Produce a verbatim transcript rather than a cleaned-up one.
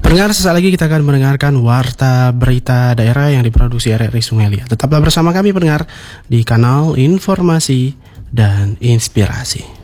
Pendengar, sesaat lagi kita akan mendengarkan Warta Berita Daerah yang diproduksi R R I Sungai Liat. Tetaplah bersama kami pendengar di kanal Informasi dan Inspirasi.